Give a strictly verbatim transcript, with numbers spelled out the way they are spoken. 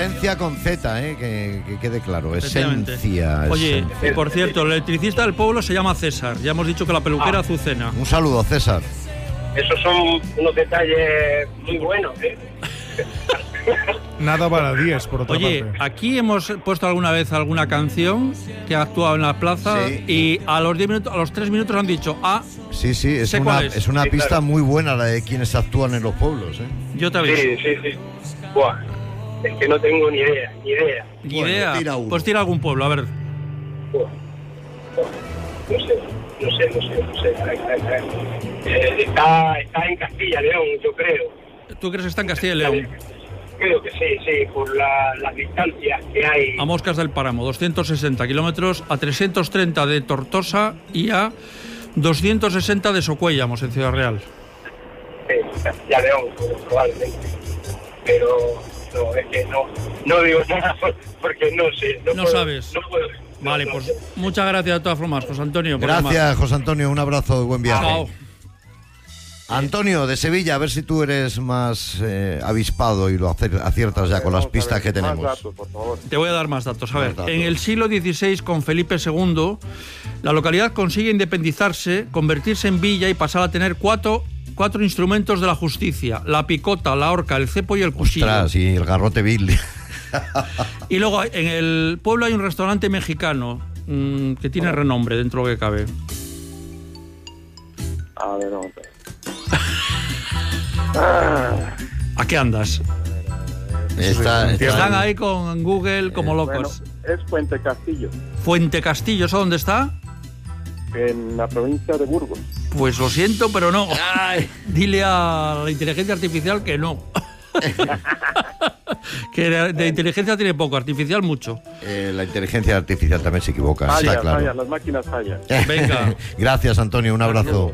Esencia con Z, ¿eh? que, que quede claro. Esencia. Oye, esencia. y por cierto, el electricista del pueblo se llama César. Ya hemos dicho que la peluquera Ah. Azucena. Un saludo, César. Esos son unos detalles muy buenos, ¿eh? Nada baladíes, por otra Oye, parte. aquí hemos puesto alguna vez alguna canción que ha actuado en la plaza Sí. y a los diez minutos, a los tres minutos han dicho, ah, Sí, sí, es Sé una, cuál es. es una Sí, pista claro. muy buena la de quienes actúan en los pueblos. ¿eh? yo te aviso. Sí, sí, sí. Buah. Es que no tengo ni idea, ni idea. Ni Bueno, idea. tira uno. Pues tira algún pueblo, a ver. Buah. Buah. No sé, no sé, no sé, no sé. Eh, está, está en Castilla, León, yo creo. ¿Tú crees que está en Castilla y León? Creo que sí, sí, por la, las distancias que hay. A Moscas del Páramo, doscientos sesenta kilómetros, a trescientos treinta de Tortosa y a doscientos sesenta de Socuéllamos, en Ciudad Real. Eh, Castilla, León, probablemente. Pero no, es que no, no digo nada porque no sé. No, No puedo, sabes. No puedo. no, Vale, no pues sé. muchas gracias de todas formas, José Antonio. por llamar. Gracias, José Antonio. Un abrazo, buen viaje. Chao. Antonio, de Sevilla, a ver si tú eres más eh, avispado y lo acer- aciertas ya con las Vamos a pistas ver, que tenemos. Más datos, por favor. Te voy a dar más datos. A Más ver, datos. en el siglo dieciséis, con Felipe segundo, la localidad consigue independizarse, convertirse en villa y pasar a tener cuatro, cuatro instrumentos de la justicia: la picota, la horca, el cepo y el cuchillo. Ostras, y el garrote Billy. Y luego en el pueblo hay un restaurante mexicano mmm, que tiene renombre dentro de lo que cabe. A ver, vamos a ver. ¿A qué andas? Está- está- Están ahí con Google como locos. Bueno, es Puente Castillo, Fuente Castillo, ¿eso dónde está? en la provincia de Burgos. Pues lo siento, pero no. Dile a la inteligencia artificial que no. Que de, de inteligencia tiene poco, artificial mucho. eh, la inteligencia artificial también se equivoca, Falla, está claro. falla, las máquinas fallan. Venga. Gracias, Antonio, un abrazo.